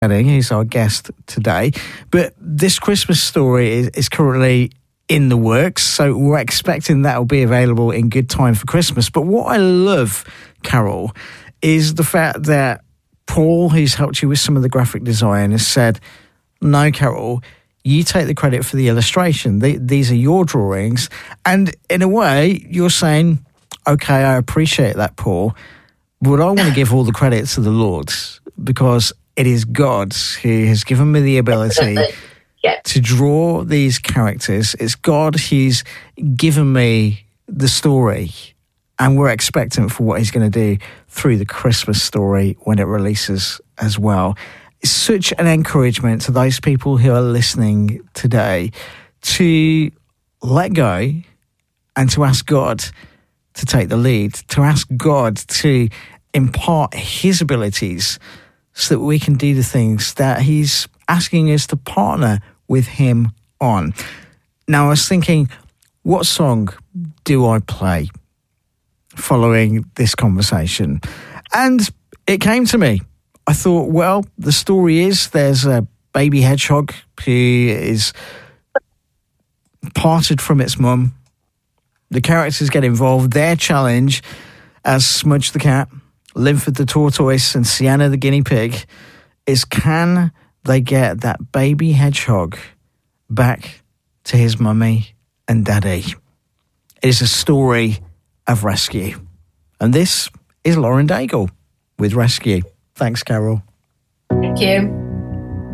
He's our guest today. But this Christmas story is currently in the works, so we're expecting that will be available in good time for Christmas. But what I love, Carol, is the fact that Paul, who's helped you with some of the graphic design, has said, no, Carol, you take the credit for the illustration. These are your drawings. And in a way, you're saying, okay, I appreciate that, Paul, but I want to give all the credit to the Lord, because it is God who has given me the ability to draw these characters. It's God who's given me the story, and we're expectant for what he's going to do through the Christmas story when it releases as well. It's such an encouragement to those people who are listening today to let go and to ask God to take the lead, to ask God to impart his abilities so that we can do the things that he's asking us to partner with him on. Now, I was thinking, what song do I play following this conversation? And it came to me. I thought, well, the story is there's a baby hedgehog who is parted from its mum. The characters get involved. Their challenge as Smudge the cat, Linford the tortoise, and Sienna the guinea pig is, can they get that baby hedgehog back to his mummy and daddy? It is a story of rescue. And this is Lauren Daigle with Rescue. Thanks, Carol. Thank you.